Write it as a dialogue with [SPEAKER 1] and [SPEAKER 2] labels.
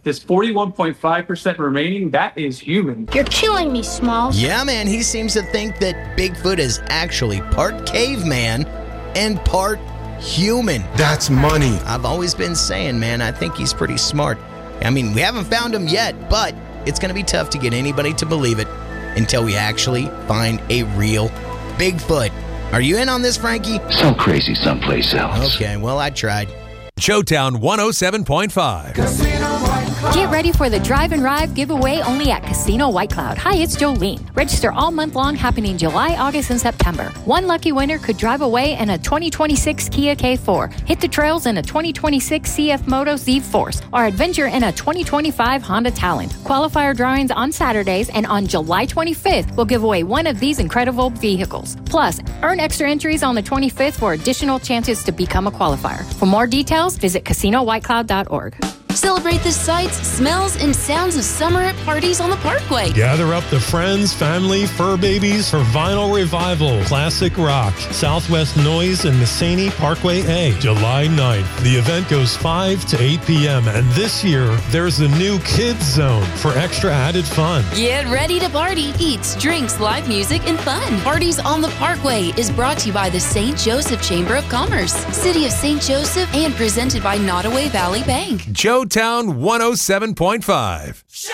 [SPEAKER 1] This 41.5% remaining, that is human.
[SPEAKER 2] You're killing me, Smalls.
[SPEAKER 3] Yeah, man, he seems to think that Bigfoot is actually part caveman and part human.
[SPEAKER 4] That's money.
[SPEAKER 3] I've always been saying, man, I think he's pretty smart. I mean, we haven't found him yet, but it's going to be tough to get anybody to believe it until we actually find a real Bigfoot. Are you in on this, Frankie?
[SPEAKER 5] So crazy someplace else.
[SPEAKER 3] Okay, well, I tried.
[SPEAKER 6] Showtown 107.5.
[SPEAKER 7] Get ready for the Drive and Ride giveaway only at Casino White Cloud. Hi, it's Jolene. Register all month long, happening July, August, and September. One lucky winner could drive away in a 2026 Kia K4, hit the trails in a 2026 CF Moto Z Force, or adventure in a 2025 Honda Talent. Qualifier drawings on Saturdays, and on July 25th, we'll give away one of these incredible vehicles. Plus, earn extra entries on the 25th for additional chances to become a qualifier. For more details, visit CasinoWhiteCloud.org.
[SPEAKER 8] Celebrate the sights, smells, and sounds of summer at parties on the Parkway.
[SPEAKER 9] Gather up the friends, family, fur babies for Vinyl Revival, Classic Rock, Southwest Noise, and Mississini Parkway A, July 9th. The event goes 5 to 8 p.m., and this year, there's a new Kids Zone for extra added fun.
[SPEAKER 8] Get ready to party, eats, drinks, live music, and fun. Parties on the Parkway is brought to you by the St. Joseph Chamber of Commerce, City of St. Joseph, and presented by Nottoway Valley Bank.
[SPEAKER 6] Showtown 107.5.